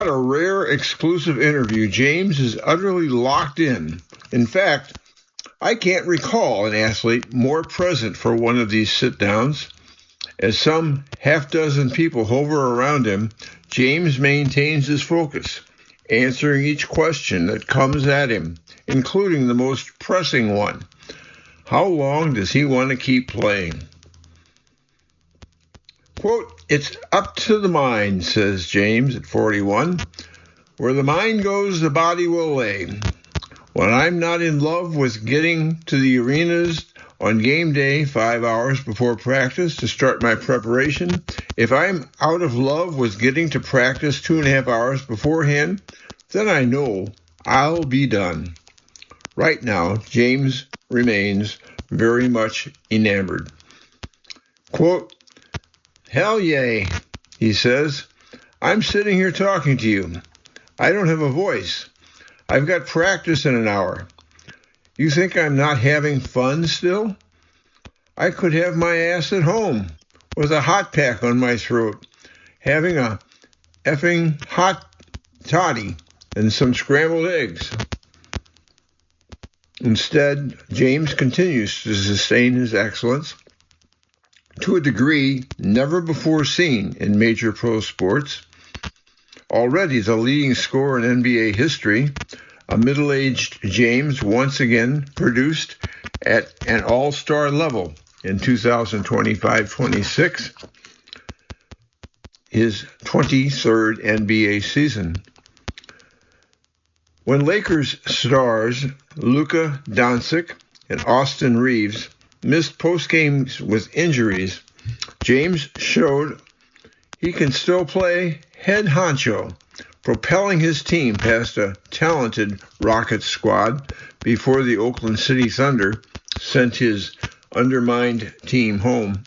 got a rare exclusive interview. James is utterly locked in. In fact, I can't recall an athlete more present for one of these sit-downs. As some half-dozen people hover around him, James maintains his focus, answering each question that comes at him, including the most pressing one. How long does he want to keep playing? Quote, "It's up to the mind," says James at 41. "Where the mind goes, the body will lay. When I'm not in love with getting to the arenas on game day 5 hours before practice to start my preparation, if I'm out of love with getting to practice 2.5 hours beforehand, then I know I'll be done." Right now, James remains very much enamored. Quote, "Hell yay," he says. "I'm sitting here talking to you. I don't have a voice. I've got practice in an hour. You think I'm not having fun still? I could have my ass at home with a hot pack on my throat, having a effing hot toddy and some scrambled eggs." Instead, James continues to sustain his excellence to a degree never before seen in major pro sports. Already the leading scorer in NBA history, a middle-aged James once again produced at an all-star level in 2025-26, his 23rd NBA season. When Lakers stars Luka Doncic and Austin Reeves missed postgames with injuries, James showed he can still play head honcho, propelling his team past a talented Rockets squad before the Oakland City Thunder sent his undermined team home.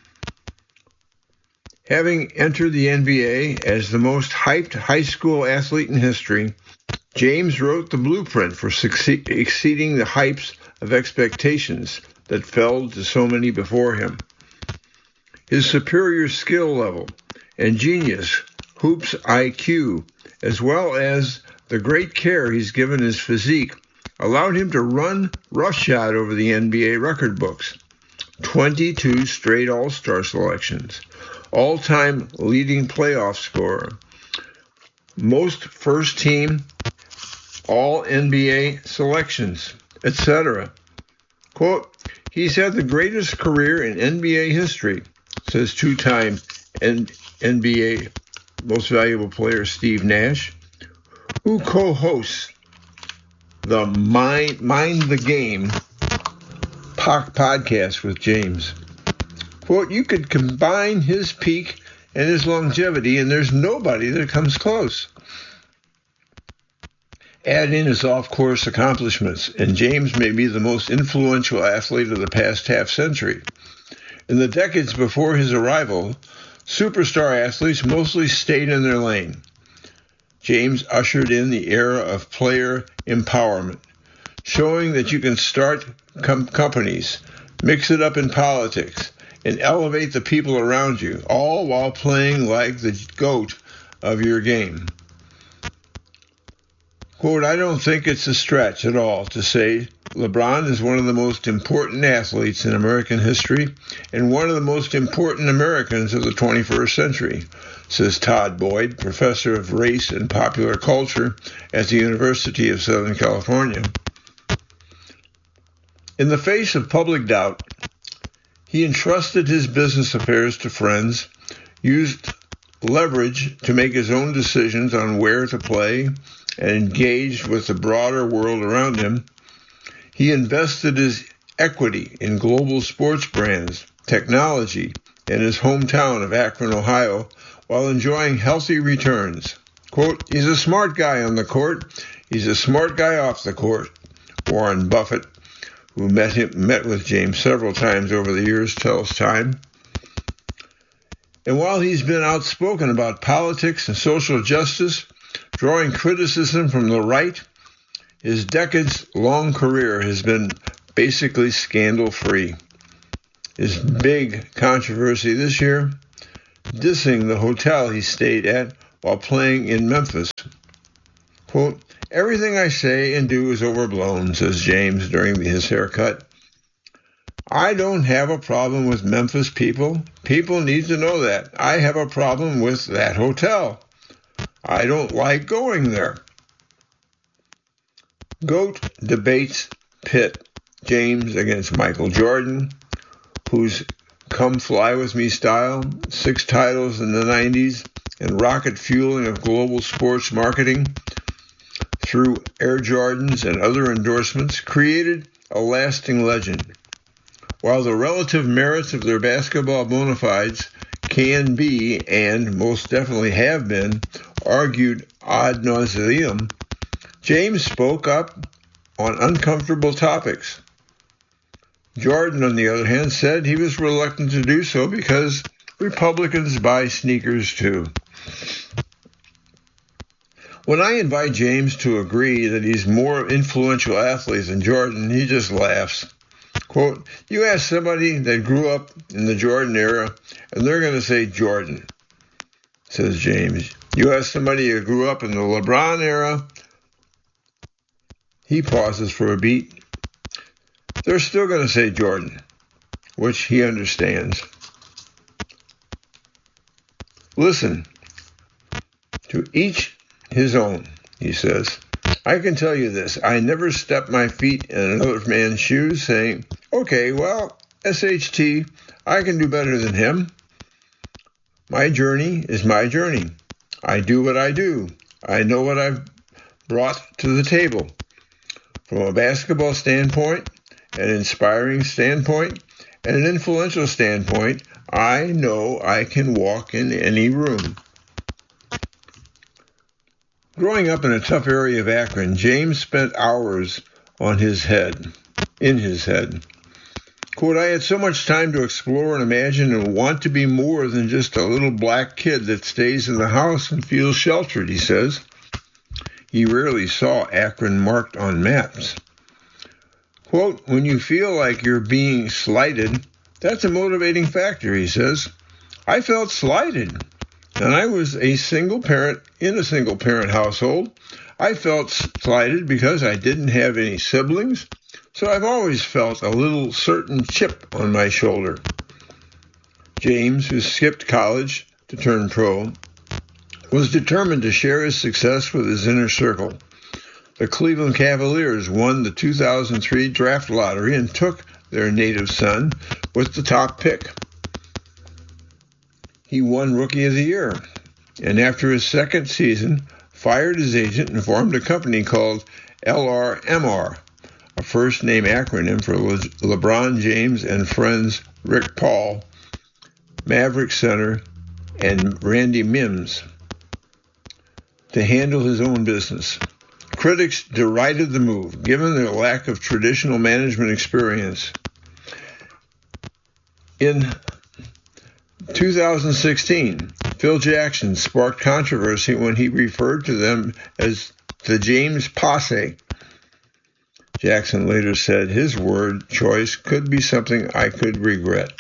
Having entered the NBA as the most hyped high school athlete in history, James wrote the blueprint for exceeding the hypes of expectations that fell to so many before him. His superior skill level and genius hoops IQ, as well as the great care he's given his physique, allowed him to run roughshod over the NBA record books. 22 straight All-Star selections, all-time leading playoff scorer, most first-team All-NBA selections, etc. Quote, "He's had the greatest career in NBA history," says two-time NBA Most Valuable Player Steve Nash, who co-hosts the Mind the Game podcast with James. Quote, "You could combine his peak and his longevity, and there's nobody that comes close." Add in his off-course accomplishments, and James may be the most influential athlete of the past half-century. In the decades before his arrival, superstar athletes mostly stayed in their lane. James ushered in the era of player empowerment, showing that you can start companies, mix it up in politics, and elevate the people around you, all while playing like the GOAT of your game. Quote, "I don't think it's a stretch at all to say LeBron is one of the most important athletes in American history and one of the most important Americans of the 21st century," says Todd Boyd, professor of race and popular culture at the University of Southern California. In the face of public doubt, he entrusted his business affairs to friends, used leverage to make his own decisions on where to play, and engaged with the broader world around him. He invested his equity in global sports brands, technology, and his hometown of Akron, Ohio, while enjoying healthy returns. Quote, "He's a smart guy on the court. He's a smart guy off the court," Warren Buffett, who met with James several times over the years, tells Time. And while he's been outspoken about politics and social justice, drawing criticism from the right, his decades-long career has been basically scandal-free. His big controversy this year, dissing the hotel he stayed at while playing in Memphis. Quote, everything I say and do is overblown, says James during his haircut. I don't have a problem with Memphis people. People need to know that. I have a problem with that hotel. I don't like going there. GOAT debates pit James against Michael Jordan, whose Come Fly With Me style, 6 titles in the 90s, and rocket fueling of global sports marketing through Air Jordans and other endorsements created a lasting legend. While the relative merits of their basketball bona fides can be, and most definitely have been, argued ad nauseum, James spoke up on uncomfortable topics. Jordan, on the other hand, said he was reluctant to do so because Republicans buy sneakers too. When I invite James to agree that he's more influential athlete than Jordan, he just laughs. Quote, you ask somebody that grew up in the Jordan era, and they're going to say Jordan, says James. You ask somebody who grew up in the LeBron era, he pauses for a beat. They're still going to say Jordan, which he understands. Listen, to each his own, he says. I can tell you this, I never stepped my feet in another man's shoes saying, okay, well, SHT, I can do better than him. My journey is my journey. I do what I do. I know what I've brought to the table. From a basketball standpoint, an inspiring standpoint, and an influential standpoint, I know I can walk in any room. Growing up in a tough area of Akron, James spent hours in his head. Quote, I had so much time to explore and imagine and want to be more than just a little black kid that stays in the house and feels sheltered, he says. He rarely saw Akron marked on maps. Quote, when you feel like you're being slighted, that's a motivating factor, he says. I felt slighted, and I was a single parent in a single parent household. I felt slighted because I didn't have any siblings, so I've always felt a little certain chip on my shoulder. James, who skipped college to turn pro, was determined to share his success with his inner circle. The Cleveland Cavaliers won the 2003 draft lottery and took their native son with the top pick. He won Rookie of the Year, and after his second season, fired his agent and formed a company called LRMR, a first-name acronym for LeBron James and Friends Rick Paul, Maverick Center, and Randy Mims, to handle his own business. Critics derided the move, given their lack of traditional management experience. In 2016, Phil Jackson sparked controversy when he referred to them as the James Posse. Jackson later said his word choice could be something I could regret.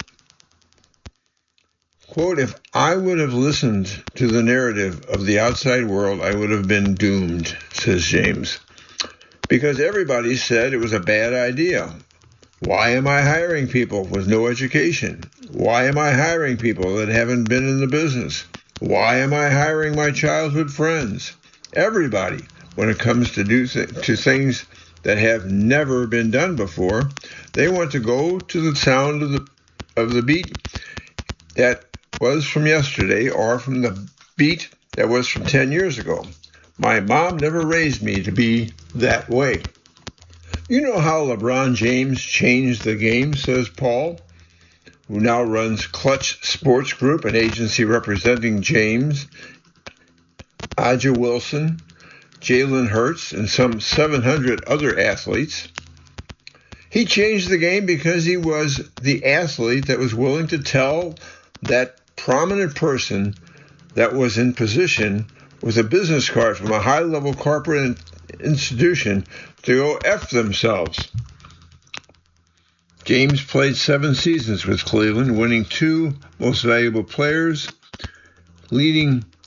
Quote, if I would have listened to the narrative of the outside world, I would have been doomed, says James, because everybody said it was a bad idea. Why am I hiring people with no education? Why am I hiring people that haven't been in the business? Why am I hiring my childhood friends? Everybody, when it comes to things that have never been done before, they want to go to the sound of the beat that was from yesterday or from the beat that was from 10 years ago. My mom never raised me to be that way. You know how LeBron James changed the game, says Paul, who now runs Clutch Sports Group, an agency representing James, A'ja Wilson, Jalen Hurts, and some 700 other athletes. He changed the game because he was the athlete that was willing to tell that prominent person that was in position with a business card from a high-level corporate institution to go F themselves. James played 7 seasons with Cleveland, winning 2 Most Valuable Players, leading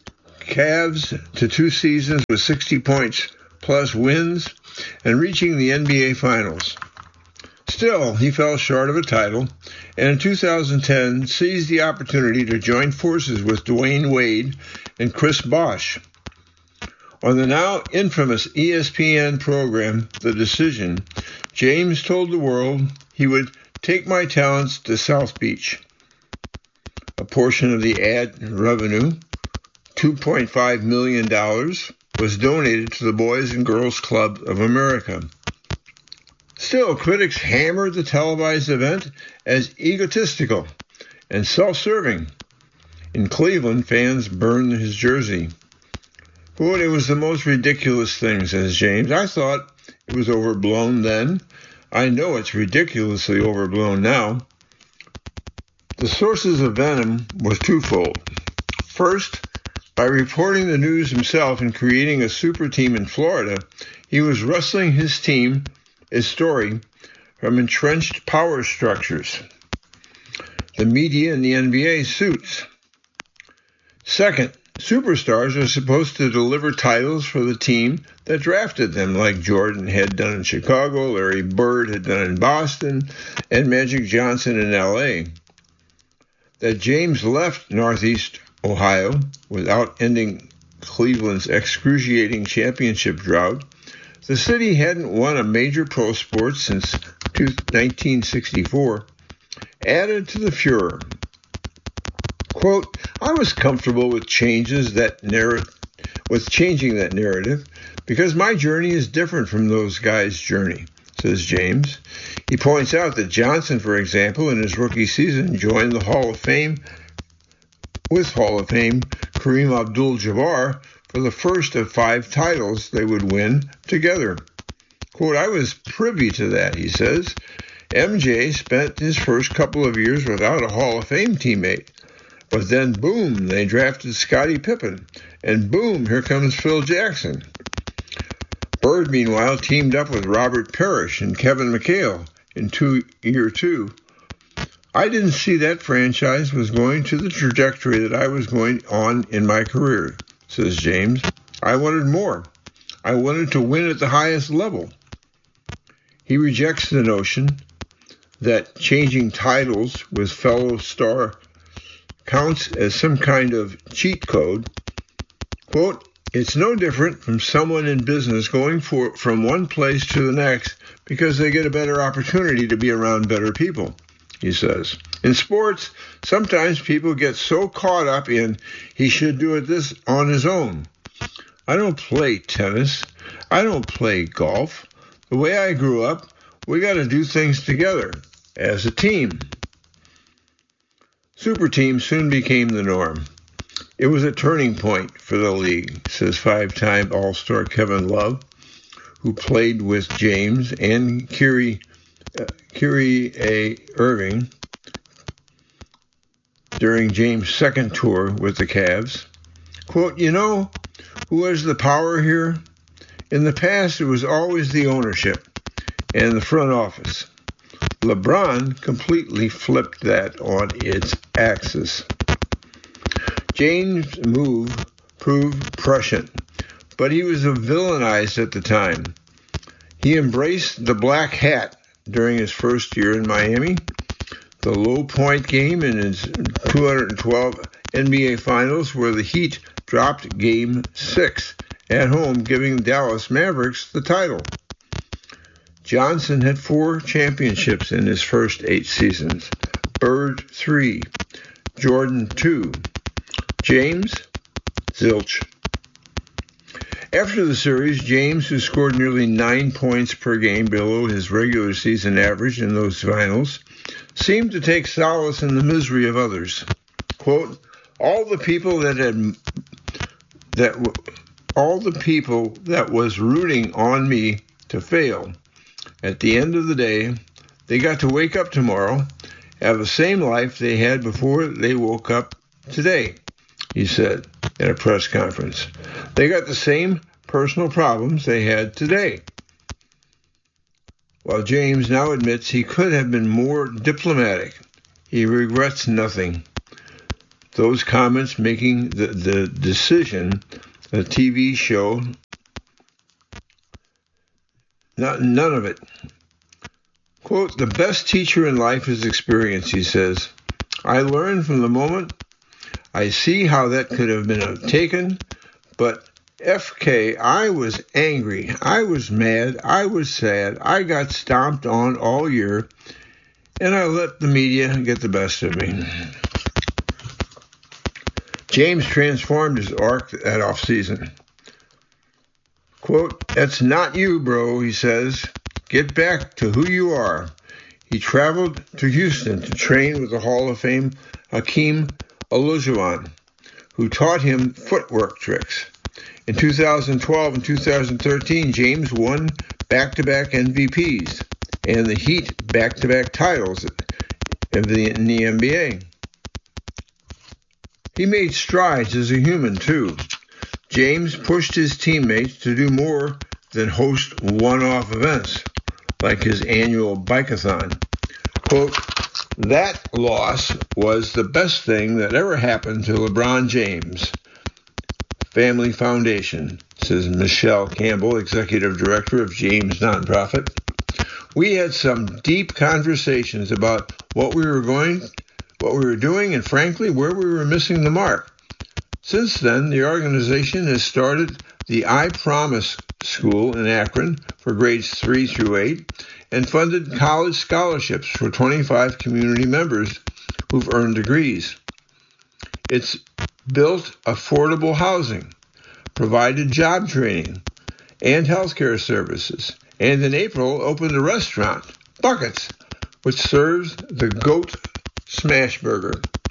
Cavs to 2 seasons with 60 points plus wins and reaching the NBA Finals. Still, he fell short of a title, and in 2010 seized the opportunity to join forces with Dwayne Wade and Chris Bosh. On the now infamous ESPN program, The Decision, James told the world he would take my talents to South Beach. A portion of the ad revenue, $2.5 million, was donated to the Boys and Girls Club of America. Still, critics hammered the televised event as egotistical and self-serving. In Cleveland, fans burned his jersey. Quote, "It was the most ridiculous thing," says James. "I thought it was overblown then. I know it's ridiculously overblown now." The sources of venom was twofold. First, by reporting the news himself and creating a super team in Florida, he was wresting his story from entrenched power structures, the media and the NBA suits. Second, superstars are supposed to deliver titles for the team that drafted them, like Jordan had done in Chicago, Larry Bird had done in Boston, and Magic Johnson in LA. That James left Northeast Ohio without ending Cleveland's excruciating championship drought. The city hadn't won a major pro sport since 1964, added to the furor. Quote, "I was comfortable with changing that narrative because my journey is different from those guys' journey," says James. He points out that Johnson, for example, in his rookie season, joined the Hall of Fame Kareem Abdul-Jabbar for the first of 5 titles they would win together. Quote, "I was privy to that," he says. MJ spent his first couple of years without a Hall of Fame teammate. But then, boom, they drafted Scottie Pippen. And boom, here comes Phil Jackson. Bird, meanwhile, teamed up with Robert Parrish and Kevin McHale in year 2. I didn't see that franchise was going to the trajectory that I was going on in my career, says James. I wanted more. I wanted to win at the highest level. He rejects the notion that changing titles with fellow star counts as some kind of cheat code. Quote, "It's no different from someone in business going from one place to the next because they get a better opportunity to be around better people," he says. In sports, sometimes people get so caught up in he should do this on his own. I don't play tennis. I don't play golf. The way I grew up, we got to do things together as a team. Super teams soon became the norm. It was a turning point for the league, says 5-time All-Star Kevin Love, who played with James and Kyrie Irving during James' second tour with the Cavs. Quote, "You know who has the power here? In the past, it was always the ownership and the front office. LeBron completely flipped that on its axis." James' move proved prescient, but he was villainized at the time. He embraced the black hat during his first year in Miami. The low-point game in his 212 NBA Finals where the Heat dropped Game 6 at home, giving Dallas Mavericks the title. Johnson had 4 championships in his first 8 seasons. Bird 3, Jordan 2, James, zilch. After the series, James, who scored nearly 9 points per game below his regular season average in those finals, seemed to take solace in the misery of others. Quote, all the people that was rooting on me to fail, at the end of the day, they got to wake up tomorrow, have the same life they had before they woke up today, he said at a press conference. They got the same personal problems they had today. While James now admits he could have been more diplomatic, he regrets nothing. those comments making the decision, the TV show, none of it. Quote, the best teacher in life is experience, he says. I learned from the moment. I see how that could have been taken, but FK, I was angry, I was mad, I was sad, I got stomped on all year, and I let the media get the best of me. James transformed his arc that offseason. Quote, that's not you, bro, he says. Get back to who you are. He traveled to Houston to train with the Hall of Fame Hakeem Olajuwon, who taught him footwork tricks. In 2012 and 2013, James won back-to-back MVPs and the Heat back-to-back titles in the NBA. He made strides as a human, too. James pushed his teammates to do more than host one-off events, like his annual bike-a-thon. Quote, that loss was the best thing that ever happened to LeBron James Family Foundation, says Michelle Campbell, executive director of James Nonprofit. We had some deep conversations about what we were doing, and frankly, where we were missing the mark. Since then, the organization has started the I Promise School in Akron for grades 3 through 8 and funded college scholarships for 25 community members who've earned degrees. It's built affordable housing, provided job training and healthcare services, and in April opened a restaurant, Buckets, which serves the GOAT Smash Burger.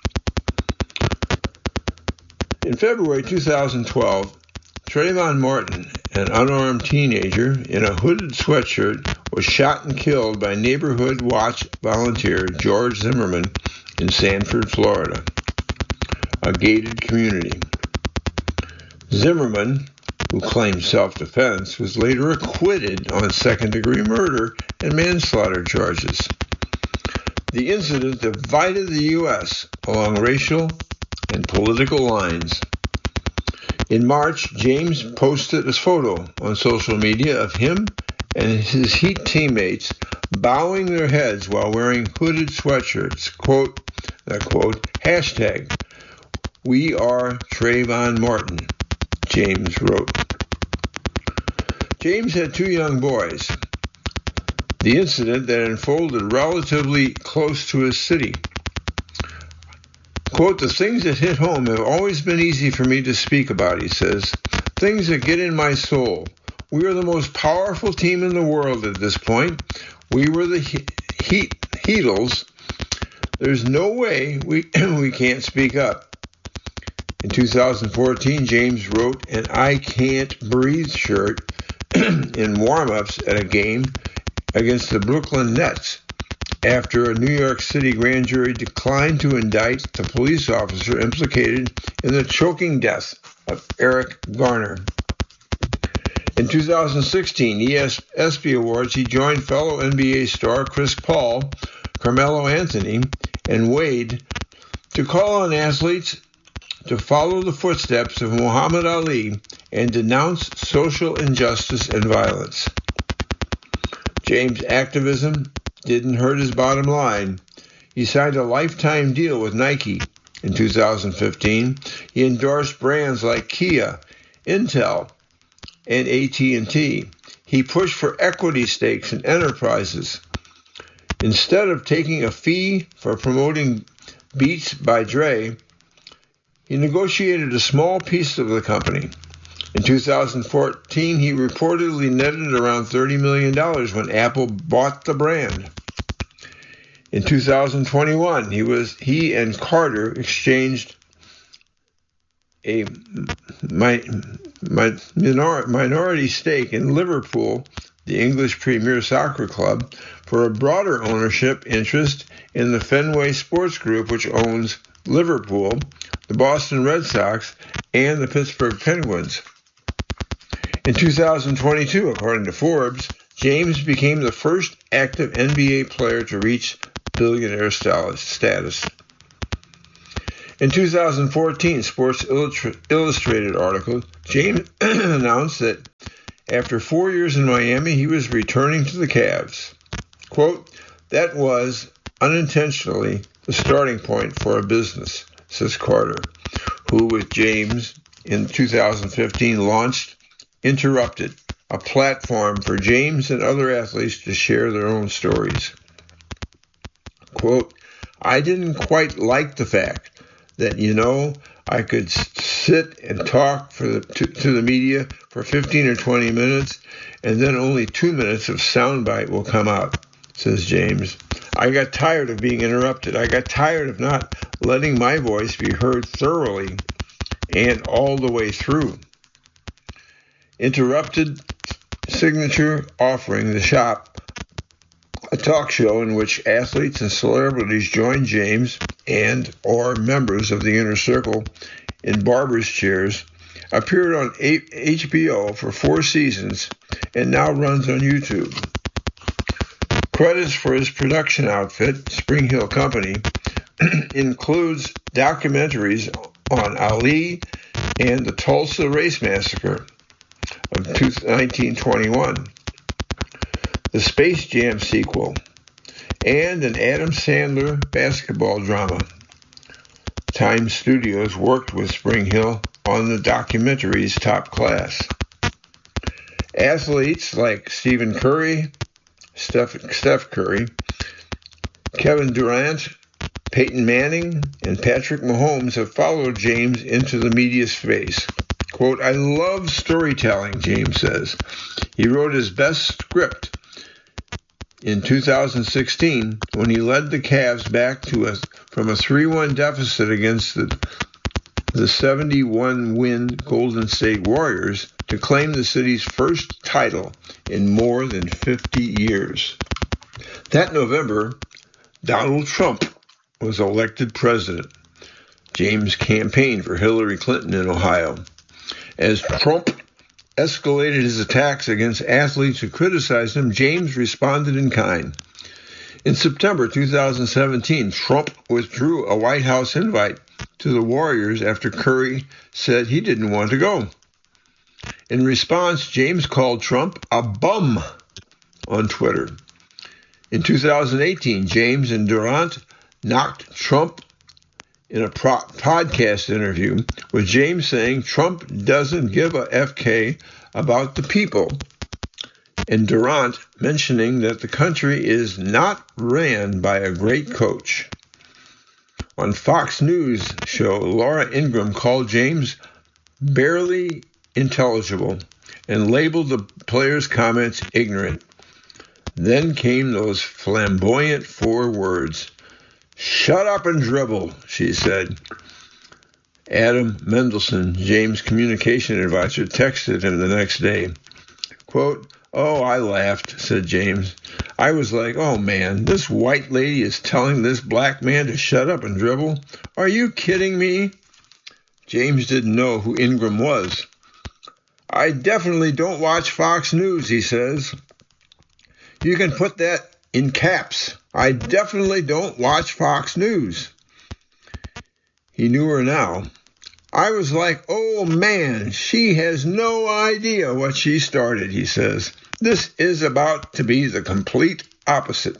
In February 2012, Trayvon Martin, an unarmed teenager in a hooded sweatshirt, was shot and killed by Neighborhood Watch volunteer George Zimmerman in Sanford, Florida, a gated community. Zimmerman, who claimed self-defense, was later acquitted on second-degree murder and manslaughter charges. The incident divided the U.S. along racial and political lines. In March, James posted a photo on social media of him and his Heat teammates bowing their heads while wearing hooded sweatshirts. Quote, hashtag, we are Trayvon Martin, James wrote. James had 2 young boys. The incident that unfolded relatively close to his city. Quote, the things that hit home have always been easy for me to speak about, he says. Things that get in my soul. We are the most powerful team in the world at this point. We were the Heatles. There's no way we can't speak up. In 2014, James wrote an I Can't Breathe shirt in warm-ups at a game against the Brooklyn Nets after a New York City grand jury declined to indict the police officer implicated in the choking death of Eric Garner. In 2016 ESPY Awards, he joined fellow NBA star Chris Paul, Carmelo Anthony, and Wade to call on athletes to follow the footsteps of Muhammad Ali and denounce social injustice and violence. James' activism didn't hurt his bottom line. He signed a lifetime deal with Nike in 2015. He endorsed brands like Kia, Intel, and AT&T. He pushed for equity stakes in enterprises. Instead of taking a fee for promoting Beats by Dre, he negotiated a small piece of the company. In 2014, he reportedly netted around $30 million when Apple bought the brand. In 2021, he and Carter exchanged a minority stake in Liverpool, the English Premier Soccer Club, for a broader ownership interest in the Fenway Sports Group, which owns Liverpool, the Boston Red Sox, and the Pittsburgh Penguins. In 2022, according to Forbes, James became the first active NBA player to reach billionaire status. In 2014 Sports Illustrated article, James announced that after 4 years in Miami, he was returning to the Cavs. Quote, "That was unintentionally the starting point for a business," says Carter, who with James in 2015 launched Interrupted, a platform for James and other athletes to share their own stories. Quote, "I didn't quite like the fact that, I could sit and talk to the media for 15 or 20 minutes, and then only 2 minutes of soundbite will come out," says James. "I got tired of being interrupted. I got tired of not letting my voice be heard thoroughly and all the way through." Interrupted signature offering, The Shop, a talk show in which athletes and celebrities join James and or members of the inner circle in barber's chairs, appeared on HBO for 4 seasons and now runs on YouTube. Credits for his production outfit, Spring Hill Company, includes documentaries on Ali and the Tulsa Race Massacre of 1921, the Space Jam sequel, and an Adam Sandler basketball drama. Time Studios worked with Spring Hill on the documentary's Top Class. Athletes like Stephen Curry, Steph Curry, Kevin Durant, Peyton Manning, and Patrick Mahomes have followed James into the media space. Quote, "I love storytelling," James says. He wrote his best script in 2016 when he led the Cavs back from a 3-1 deficit against the 71-win Golden State Warriors to claim the city's first title in more than 50 years. That November, Donald Trump was elected president. James campaigned for Hillary Clinton in Ohio. As Trump escalated his attacks against athletes who criticized him, James responded in kind. In September 2017, Trump withdrew a White House invite to the Warriors after Curry said he didn't want to go. In response, James called Trump a bum on Twitter. In 2018, James and Durant knocked Trump in a podcast interview, with James saying Trump doesn't give a FK about the people, and Durant mentioning that the country is not ran by a great coach. On Fox News show, Laura Ingraham called James barely intelligible and labeled the player's comments ignorant. Then came those flamboyant 4 words. "Shut up and dribble," she said. Adam Mendelson, James' communication advisor, texted him the next day. Quote, "Oh, I laughed," said James. "I was like, oh man, this white lady is telling this black man to shut up and dribble? Are you kidding me?" James didn't know who Ingraham was. "I definitely don't watch Fox News," he says. You can put that in caps. "I definitely don't watch Fox News." He knew her now. "I was like, oh man, she has no idea what she started," he says. "This is about to be the complete opposite."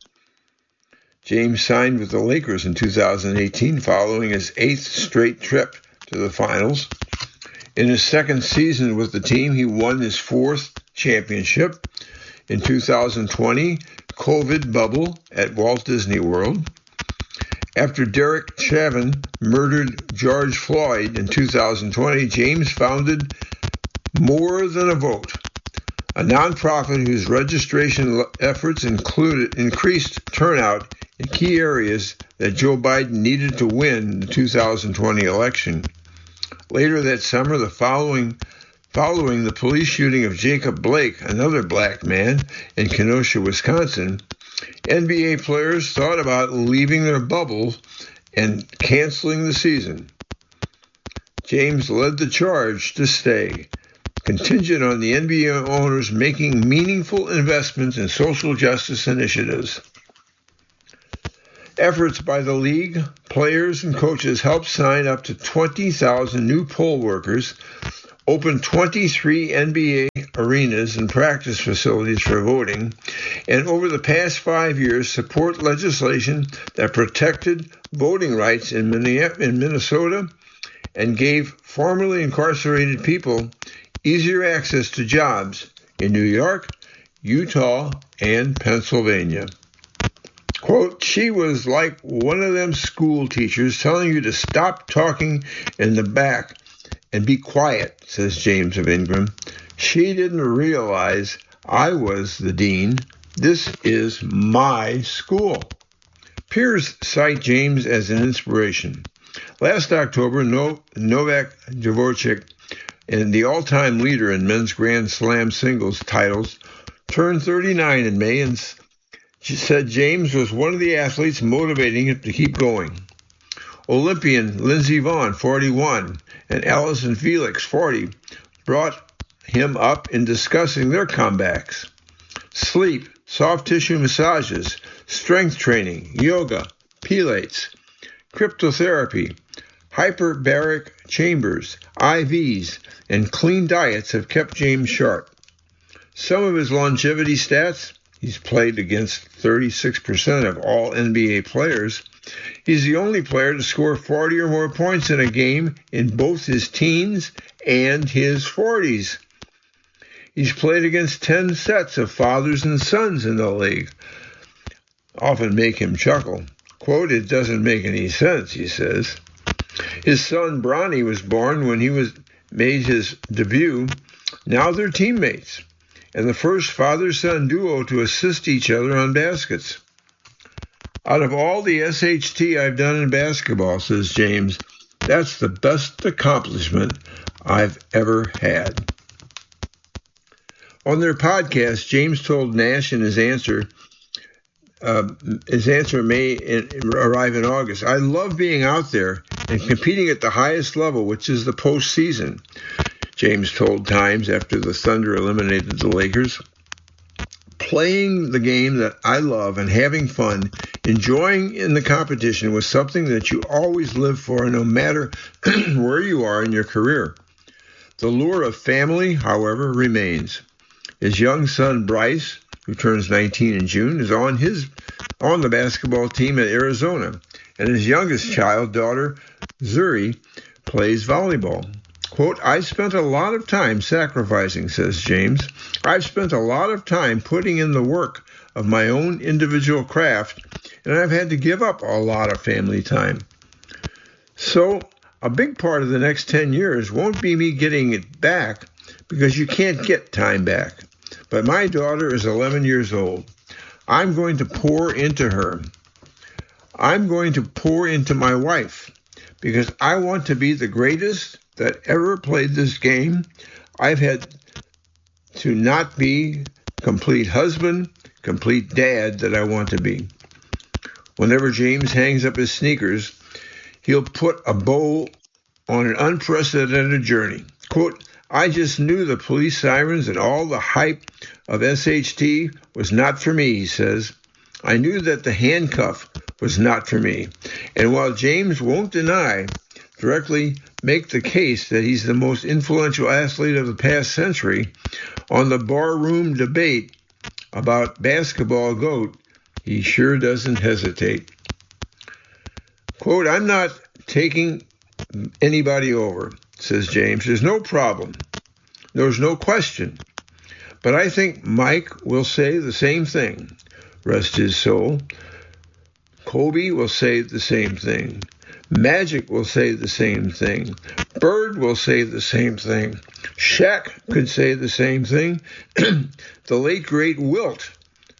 James signed with the Lakers in 2018 following his 8th straight trip to the finals. In his 2nd season with the team, he won his 4th championship. In 2020, COVID bubble at Walt Disney World. After Derek Chauvin murdered George Floyd in 2020, James founded More Than a Vote, a nonprofit whose registration efforts increased turnout in key areas that Joe Biden needed to win the 2020 election. Later that summer, following the police shooting of Jacob Blake, another black man, in Kenosha, Wisconsin, NBA players thought about leaving their bubble and canceling the season. James led the charge to stay, contingent on the NBA owners making meaningful investments in social justice initiatives. Efforts by the league, players, and coaches helped sign up to 20,000 new poll workers, open 23 NBA arenas and practice facilities for voting, and over the past 5 years support legislation that protected voting rights in Minnesota and gave formerly incarcerated people easier access to jobs in New York, Utah, and Pennsylvania. Quote, she was like one of them school teachers telling you to stop talking in the back and be quiet, says James of Ingram. She didn't realize I was the dean. This is my school. Peers cite James as an inspiration. Last October, Novak Djokovic, and the all-time leader in men's Grand Slam singles titles, turned 39 in May, and she said James was one of the athletes motivating him to keep going. Olympian Lindsey Vonn, 41, and Allison Felix, 40, brought him up in discussing their comebacks. Sleep, soft tissue massages, strength training, yoga, pilates, cryptotherapy, hyperbaric chambers, IVs, and clean diets have kept James sharp. Some of his longevity stats: he's played against 36% of all NBA players. He's the only player to score 40 or more points in a game in both his teens and his 40s. He's played against 10 sets of fathers and sons in the league. Often make him chuckle. Quote, it doesn't make any sense, he says. His son Bronny was born when he made his debut. Now they're teammates, and the first father-son duo to assist each other on baskets. Out of all the SHT I've done in basketball, says James, that's the best accomplishment I've ever had. On their podcast, James told Nash in his answer may arrive in August. I love being out there and competing at the highest level, which is the postseason, James told Times after the Thunder eliminated the Lakers. Playing the game that I love and having fun, enjoying in the competition was something that you always live for, no matter where you are in your career. The lure of family, however, remains. His young son, Bryce, who turns 19 in June, is on the basketball team at Arizona, and his youngest child, daughter, Zuri, plays volleyball. Quote, I spent a lot of time sacrificing, says James. I've spent a lot of time putting in the work of my own individual craft, and I've had to give up a lot of family time. So a big part of the next 10 years won't be me getting it back, because you can't get time back. But my daughter is 11 years old. I'm going to pour into her. I'm going to pour into my wife, because I want to be the greatest that ever played this game. I've had to not be complete husband, complete dad that I want to be. Whenever James hangs up his sneakers, he'll put a bow on an unprecedented journey. Quote, I just knew the police sirens and all the hype of SHT was not for me, he says. I knew that the handcuff was not for me. And while James won't directly make the case that he's the most influential athlete of the past century, on the barroom debate about basketball GOAT, he sure doesn't hesitate. Quote, I'm not taking anybody over, says James. There's no problem. There's no question. But I think Mike will say the same thing. Rest his soul. Kobe will say the same thing. Magic will say the same thing. Bird will say the same thing. Shaq could say the same thing. The late, great Wilt.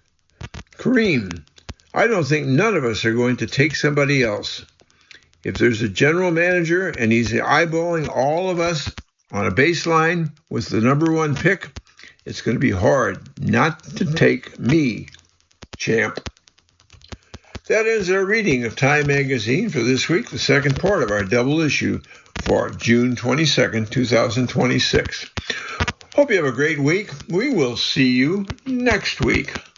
Kareem. I don't think none of us are going to take somebody else. If there's a general manager and he's eyeballing all of us on a baseline with the number one pick, it's going to be hard not to take me, champ. That ends our reading of Time Magazine for this week, the second part of our double issue for June 22nd, 2026. Hope you have a great week. We will see you next week.